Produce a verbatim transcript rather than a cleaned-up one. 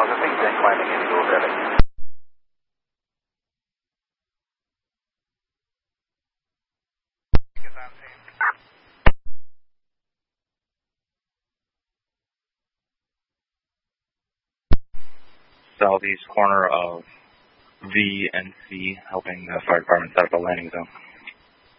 Alpha six, then climbing Indigo seven. Southeast corner of V and C, helping the fire department set up a landing zone.